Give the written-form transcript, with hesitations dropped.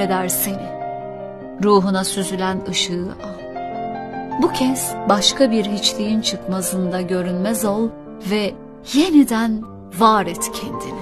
eder seni. Ruhuna süzülen ışığı al. Bu kez başka bir hiçliğin çıkmazında görünmez ol ve yeniden var et kendini.